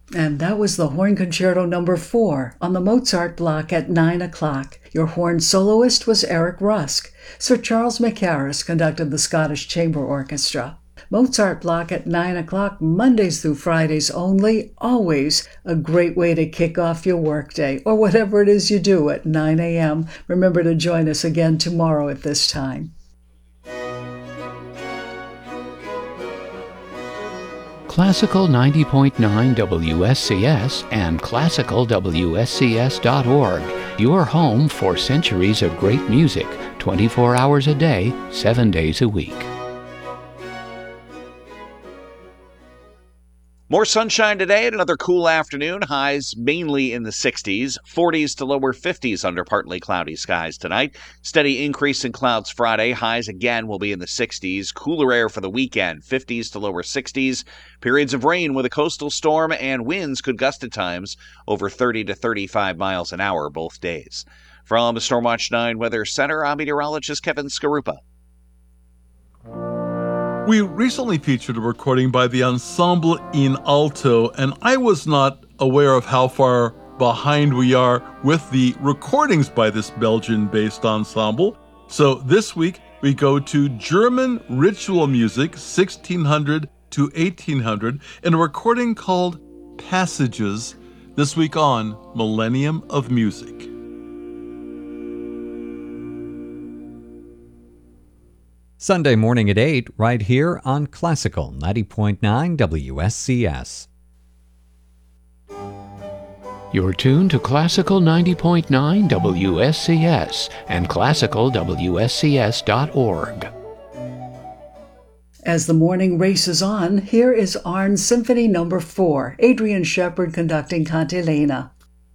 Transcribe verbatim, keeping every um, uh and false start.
And that was the Horn Concerto number four on the Mozart block at nine o'clock. Your horn soloist was Eric Rusk. Sir Charles McHarris conducted the Scottish Chamber Orchestra. Mozart block at nine o'clock, Mondays through Fridays only, always a great way to kick off your workday, or whatever it is you do at nine a.m. Remember to join us again tomorrow at this time. Classical ninety point nine W S C S and classical W S C S dot org. Your home for centuries of great music, twenty-four hours a day, seven days a week. More sunshine today and another cool afternoon. Highs mainly in the sixties, forties to lower fifties under partly cloudy skies tonight. Steady increase in clouds Friday. Highs again will be in the sixties. Cooler air for the weekend, fifties to lower sixties. Periods of rain with a coastal storm, and winds could gust at times over thirty to thirty-five miles an hour both days. From the Stormwatch nine Weather Center, I'm meteorologist Kevin Skarupa. We recently featured a recording by the Ensemble in Alto, and I was not aware of how far behind we are with the recordings by this Belgian-based ensemble. So this week, we go to German ritual music, sixteen hundred to eighteen hundred, in a recording called Passages, this week on Millennium of Music. Sunday morning at eight, right here on Classical ninety point nine W S C S. You're tuned to Classical ninety point nine W S C S and classical W S C S dot org. As the morning races on, here is Arn's Symphony number four, Adrian Shepard conducting Cantilena.